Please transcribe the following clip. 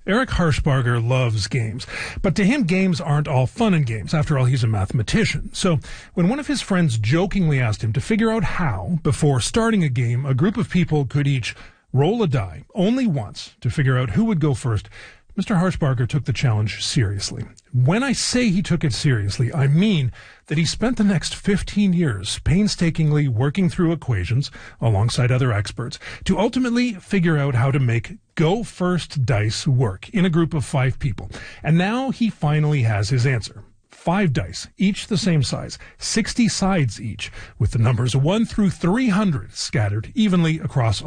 Eric Harshbarger loves games, but to him, games aren't all fun and games. After all, he's a mathematician. So when one of his friends jokingly asked him to figure out how, before starting a game, a group of people could each roll a die only once to figure out who would go first, Mr. Harshbarger took the challenge seriously. When I say he took it seriously, I mean that he spent the next 15 years painstakingly working through equations alongside other experts to ultimately figure out how to make go first dice work in a group of 5 people. And now he finally has his answer. 5 dice, each the same size, 60 sides each, with the numbers 1 through 300 scattered evenly across